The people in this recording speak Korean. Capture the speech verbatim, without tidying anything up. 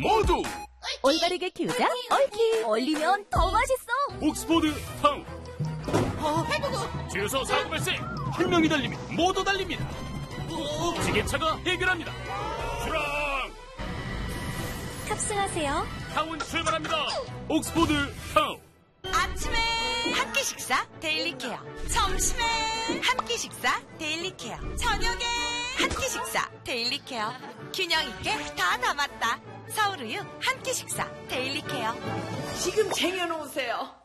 모두 올바르게 키우자 얽히. 얼리면 더 맛있어. 옥스포드 타운. 어, 해보고. 주유소 사고 발생. 한 명이 달리면 모두 달립니다. 지게차가 해결합니다. 출항. 탑승하세요. 타운 출발합니다. 옥스포드 타운. 아침에 한 끼 식사 데일리 케어. 점심에 한 끼 식사 데일리 케어. 저녁에 한 끼 식사 데일리 케어. 균형 있게 다 담았다. 서울우유 한 끼 식사 데일리 케어. 지금 쟁여놓으세요.